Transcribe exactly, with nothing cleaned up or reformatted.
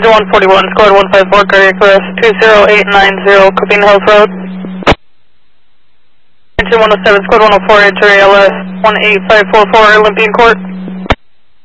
Engine one forty-one, squad one five four, cardiac arrest, two zero eight nine zero, Coping Hills Road. Engine one oh seven, squad one oh four, entry L S one eight five four four, Olympian Court.